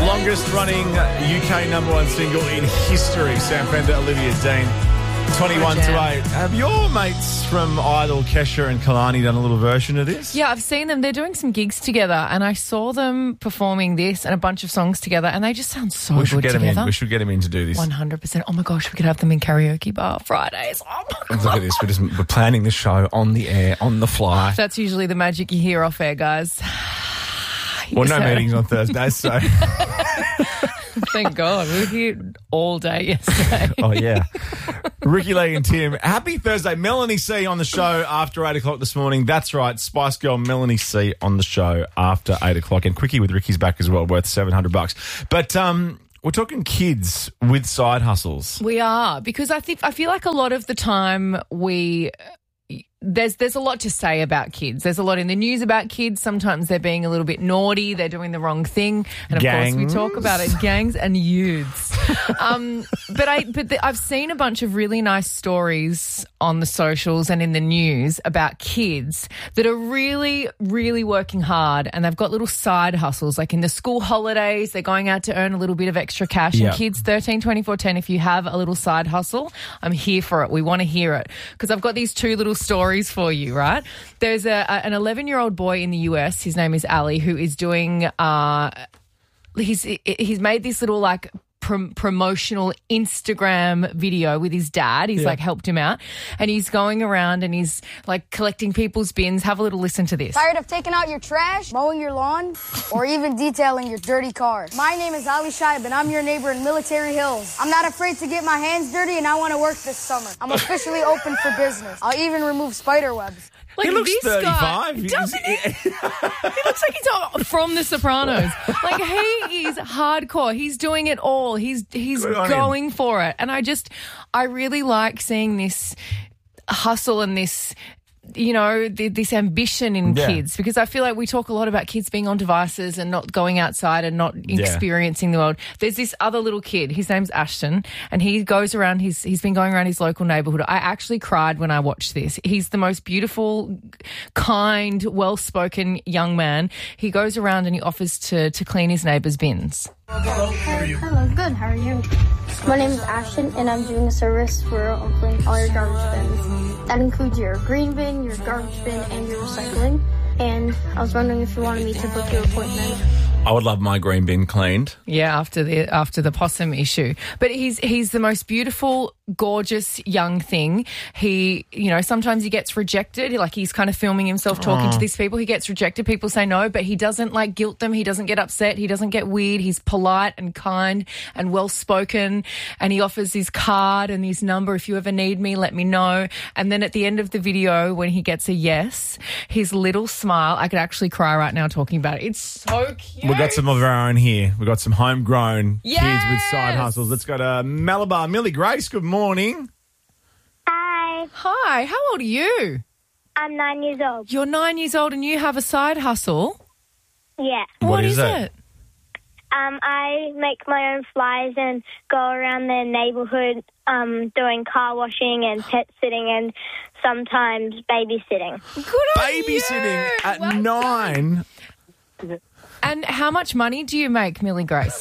longest-running UK number one single in history, Sam Fender, Olivia Dean, 21 to 8. Have your mates from Idol, Kesha and Kalani, done a little version of this? Yeah, I've seen them. They're doing some gigs together, and I saw them performing this and a bunch of songs together, and they just sound so good together. We should get them in to do this. 100%. Oh, my gosh, we could have them in karaoke bar Fridays. Oh, my God. Look at this. We're planning the show on the air, on the fly. That's usually the magic you hear off air, guys. Well, no meetings on Thursdays, so... Thank God. We were here all day yesterday. Oh, yeah. Ricky Lee and Tim, happy Thursday. Melanie C on the show after 8 o'clock this morning. That's right, Spice Girl Melanie C on the show after 8 o'clock. And Quickie with Ricky's back as well, worth $700. But we're talking kids with side hustles. We are, because I feel like a lot of the time there's a lot to say about kids. There's a lot in the news about kids. Sometimes they're being a little bit naughty. They're doing the wrong thing. And, of course, we talk about it, gangs and youths. But I've seen a bunch of really nice stories on the socials and in the news about kids that are really, really working hard, and they've got little side hustles. Like in the school holidays, they're going out to earn a little bit of extra cash. Yep. And kids, 13, 24, 10, if you have a little side hustle, I'm here for it. We want to hear it. Because I've got these two little stories for you, right? There's an 11-year-old boy in the US. His name is Ali, who is doing he's made this little like promotional Instagram video with his dad. He's like helped him out, and he's going around and he's like collecting people's bins. Have a little listen to this. Tired of taking out your trash, mowing your lawn, or even detailing your dirty car? My name is Ali Shaib, and I'm your neighbor in Military Hills. I'm not afraid to get my hands dirty, and I want to work this summer. I'm officially open for business. I'll even remove spider webs. Like, he looks this 35. Guy, doesn't he? He looks like he's from The Sopranos. Like, he is hardcore. He's doing it all. He's going for it. And I really like seeing this hustle and this, you know, this ambition in kids, because I feel like we talk a lot about kids being on devices and not going outside and not experiencing the world. There's this other little kid. His name's Ashton, and he goes around. He's been going around his local neighbourhood. I actually cried when I watched this. He's the most beautiful, kind, well-spoken young man. He goes around and he offers to clean his neighbour's bins. Hello, good. How are you? My name is Ashton, and I'm doing a service for cleaning all your garbage bins. That includes your green bin, your garbage bin, and your recycling. And I was wondering if you wanted me to book your appointment. I would love my green bin cleaned. Yeah, after the possum issue. But he's the most beautiful, gorgeous young thing. He, you know, sometimes he gets rejected. Like, he's kind of filming himself talking to these people. He gets rejected. People say no, but he doesn't like guilt them. He doesn't get upset. He doesn't get weird. He's polite and kind and well-spoken. And he offers his card and his number. If you ever need me, let me know. And then at the end of the video, when he gets a yes, his little smile, I could actually cry right now talking about it. It's so cute. We've got some of our own here. We've got some homegrown kids with side hustles. Let's go to Malabar. Millie Grace, good morning. Hi. Hi, how old are you? I'm 9 years old. You're 9 years old and you have a side hustle? Yeah. What is it? I make my own flyers and go around the neighborhood doing car washing and pet sitting and sometimes babysitting. Good on Babysitting you. at Well 9. done. And how much money do you make, Millie Grace?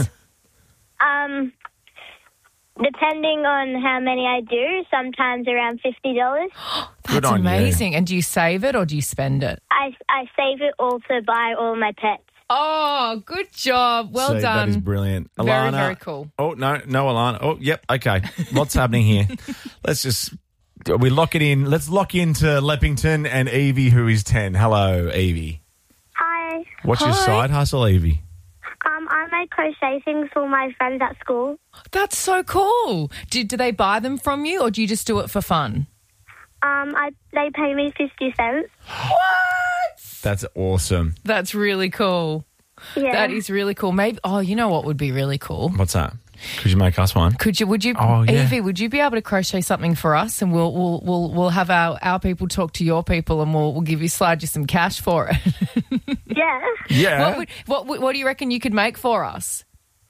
Depending on how many I do, sometimes around $50. Good That's on you. amazing. And do you save it or do you spend it? I save it all to buy all my pets. Oh, good job. Well See, done. That is brilliant. Very, Alana. very cool. Oh, no, Alana. Oh, yep, okay. What's happening here? We lock it in. Let's lock into Leppington and Evie, who is 10. Hello, Evie. Hi. What's your Hi. side hustle, Evie? I make crochet things for my friends at school. That's so cool. Do they buy them from you or do you just do it for fun? They pay me 50 cents. What? That's awesome. That's really cool. Yeah. That is really cool. Maybe. Oh, you know what would be really cool? What's that? Could you make us one? Would you, Oh, yeah. Evie, would you be able to crochet something for us, and we'll have our people talk to your people, and we'll slide you some cash for it. Yeah. Yeah. What do you reckon you could make for us?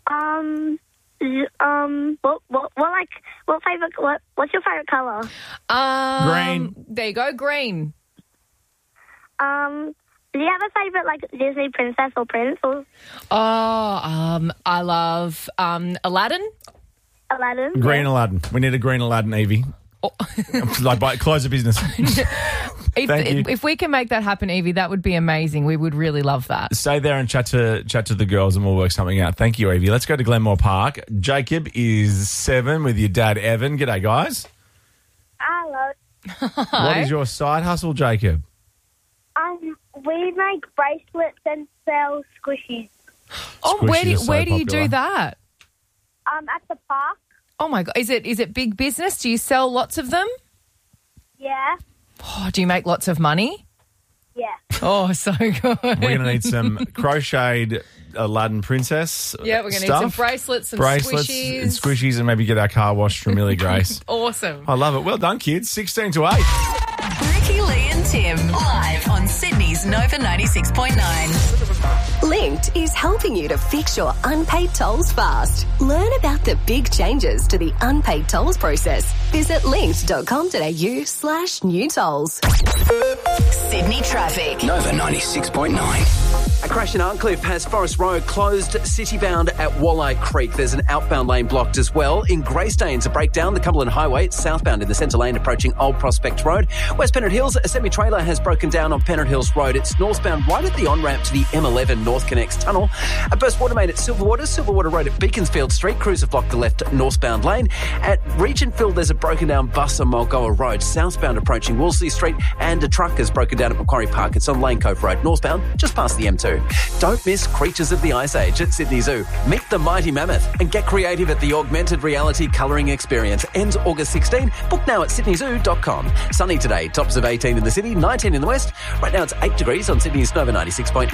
What's your favorite color? Green. There you go, green. Do you have a favourite, like, Disney princess or prince? Or I love Aladdin. Aladdin? Green Aladdin. We need a green Aladdin, Evie. Oh. Like, close the business. If we can make that happen, Evie, that would be amazing. We would really love that. Stay there and chat to the girls and we'll work something out. Thank you, Evie. Let's go to Glenmore Park. Jacob is 7 with your dad, Evan. G'day, guys. Hello. What is your side hustle, Jacob? We make bracelets and sell squishies. Oh, Squishies where are do so you do popular. that? At the park. Oh my God, is it big business? Do you sell lots of them? Yeah. Oh, do you make lots of money? Yeah. Oh, so good. We're going to need some crocheted Aladdin princess Yeah, we're going to need stuff. some bracelets, some Bracelets squishies. and squishies and maybe get our car washed from Millie Grace. Awesome. I love it. Well done, kids. 16 to 8. Ricky, Lee and Tim live on Sydney's Nova 96.9. Linked is helping you to fix your unpaid tolls fast. Learn about the big changes to the unpaid tolls process. Visit linked.com.au/new tolls. Sydney traffic. Nova 96.9. A crash in Arncliffe has Forest Road closed city-bound at Walleye Creek. There's an outbound lane blocked as well. In Greystanes, a breakdown. The Cumberland Highway, it's southbound in the centre lane approaching Old Prospect Road. West Penrith Hills, a semi-trailer has broken down on Penrith Hills Road. It's northbound right at the on-ramp to the M11 North Connects Tunnel. A burst water main at Silverwater Road at Beaconsfield Street. Crews have blocked the left northbound lane. At Regentfield, there's a broken down bus on Mulgoa Road, southbound approaching Wolseley Street, and a truck has broken down at Macquarie Park. It's on Lane Cove Road, northbound, just past the M2. Don't miss Creatures of the Ice Age at Sydney Zoo. Meet the mighty mammoth and get creative at the augmented reality colouring experience. Ends August 16. Book now at sydneyzoo.com. Sunny today, tops of 18 in the city, 19 in the west. Right now it's 8 degrees on Sydney's Nova 96.9.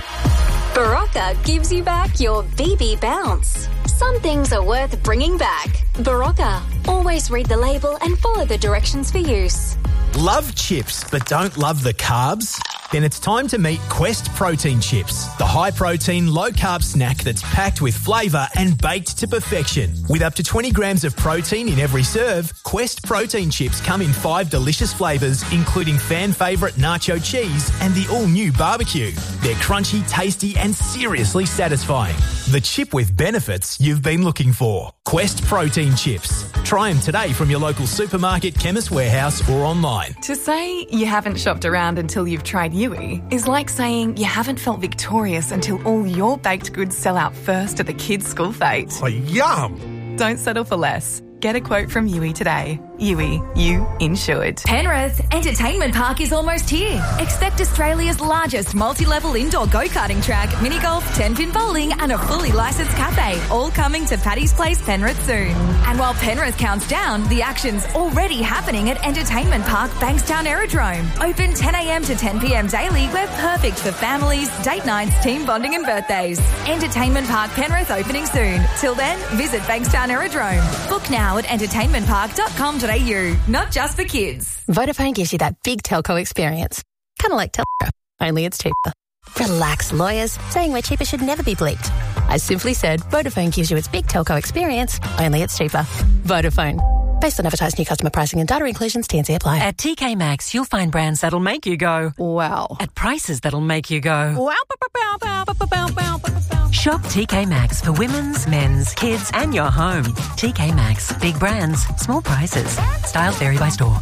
Barocca gives you back your BB bounce. Some things are worth bringing back. Barocca. Always read the label and follow the directions for use. Love chips but don't love the carbs? Then it's time to meet Quest Protein Chips, the high-protein, low-carb snack that's packed with flavour and baked to perfection. With up to 20 grams of protein in every serve, Quest Protein Chips come in 5 delicious flavours, including fan favourite nacho cheese and the all-new barbecue. They're crunchy, tasty and seriously satisfying. The chip with benefits you've been looking for. Quest Protein Chips. Try them today from your local supermarket, Chemist Warehouse or online. To say you haven't shopped around until you've tried Yui is like saying you haven't felt victorious until all your baked goods sell out first at the kids' school fete. Oh, yum! Don't settle for less. Get a quote from Yui today. Yui, you insured. Penrith Entertainment Park is almost here. Expect Australia's largest multi-level indoor go-karting track, mini golf, 10-pin bowling and a fully licensed cafe, all coming to Paddy's Place, Penrith soon. And while Penrith counts down, the action's already happening at Entertainment Park Bankstown Aerodrome. Open 10 a.m. to 10 p.m. daily. We're perfect for families, date nights, team bonding and birthdays. Entertainment Park Penrith opening soon. Till then, visit Bankstown Aerodrome. Book now at entertainmentpark.com.au. Not just for kids. Vodafone gives you that big telco experience. Kind of like Telstra, only it's cheaper. Relax, lawyers. Saying we're cheaper should never be bleeped. I simply said Vodafone gives you its big telco experience, only it's cheaper. Vodafone. Based on advertised new customer pricing and data inclusions, T&C apply. At TK Maxx, you'll find brands that'll make you go, wow. At prices that'll make you go, wow. Shop TK Maxx for women's, men's, kids and your home. TK Maxx. Big brands, small prices. Styles vary by store.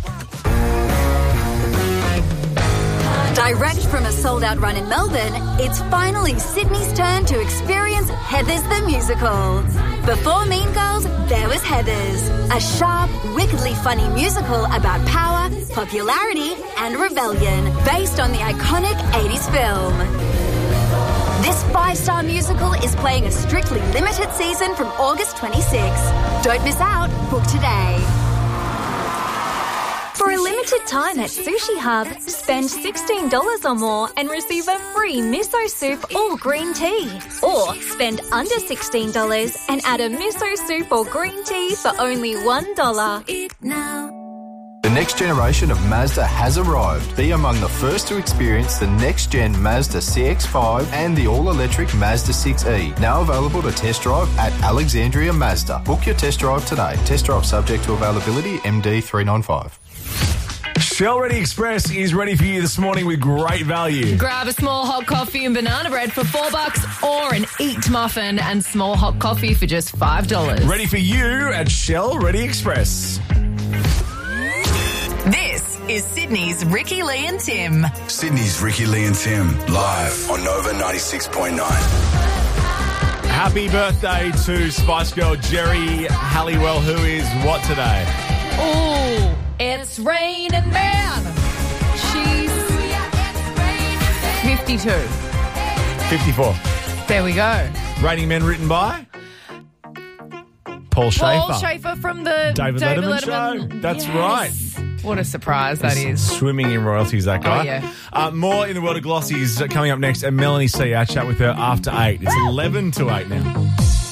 Direct from a sold-out run in Melbourne, it's finally Sydney's turn to experience Heathers the Musical. Before Mean Girls, there was Heathers, a sharp, wickedly funny musical about power, popularity and rebellion, based on the iconic 80s film. This 5-star musical is playing a strictly limited season from August 26. Don't miss out. Book today. For a limited time at Sushi Hub, spend $16 or more and receive a free miso soup or green tea. Or spend under $16 and add a miso soup or green tea for only $1. The next generation of Mazda has arrived. Be among the first to experience the next-gen Mazda CX-5 and the all-electric Mazda 6e. Now available to test drive at Alexandria Mazda. Book your test drive today. Test drive subject to availability, MD 395. Shell Ready Express is ready for you this morning with great value. Grab a small hot coffee and banana bread for $4 or an Eat muffin and small hot coffee for just $5. Ready for you at Shell Ready Express. This is Sydney's Ricky, Lee and Tim. Sydney's Ricky, Lee and Tim, live on Nova 96.9. Happy birthday to Spice Girl Jerry Halliwell, who is what today? Oh, it's raining man. She's 52. 54. There we go. Raining Men written by? Paul Schaefer. Paul Schaefer from the David Letterman Show. That's right. What a surprise that is. Swimming in royalties, that guy. Oh, yeah. More in the world of glossies coming up next. And Melanie C, our chat with her after 8. It's 11 to 8 now.